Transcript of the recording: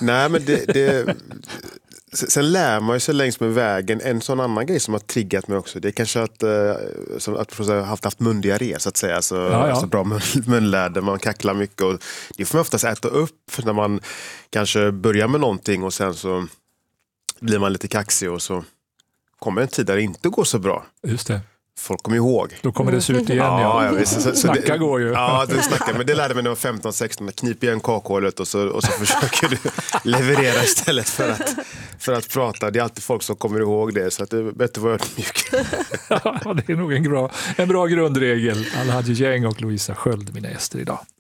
Nej, men sen lär man ju sig längs med vägen. En sån annan grej som har triggat mig också, det är kanske att haft mundiarré så att säga. Alltså bra munläder, man kacklar mycket. Och det får man oftast äta upp när man kanske börjar med någonting och sen så blir man lite kaxig och så kommer en tid där det inte går så bra. Just det. Folk kommer ihåg. Då kommer det se ut igen. Ja. Snacka går ju. Ja, det snackar. Men det lärde mig när jag var 15-16. Knip igen kakhålet och så försöker du leverera istället för att prata. Det är alltid folk som kommer ihåg det. Så att det är bättre att vara ödmjuk. Ja, det är nog en bra grundregel. Alhaji Gäng och Lovisa Sköld, mina gäster idag.